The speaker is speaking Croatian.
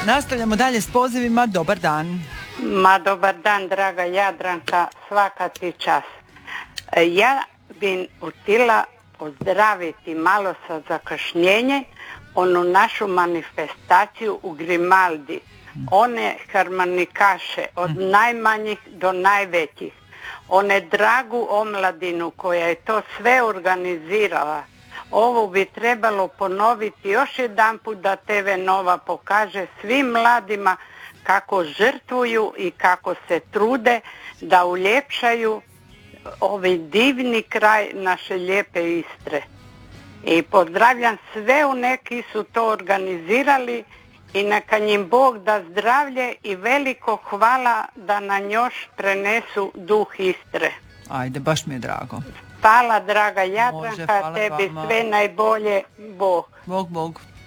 Nastavljamo dalje s pozivima. Dobar dan. Dobar dan, draga Jadranka, svaka ti čas. Ja bi htjela pozdraviti malo sa zakašnjenjem onu našu manifestaciju u Grimaldi. One harmonikaše od najmanjih do najvećih. One dragu omladinu koja je to sve organizirala. Ovo bi trebalo ponoviti još jedanput da TV Nova pokaže svim mladima kako žrtvuju i kako se trude da uljepšaju ovaj divni kraj naše lijepe Istre. I pozdravljam sve u neki su to organizirali i neka njim Bog da zdravlje i veliko hvala da na još prenesu duh Istre. Ajde, baš mi je drago. Hvala, draga Jadranka, tebi sve najbolje, Bog. Bog.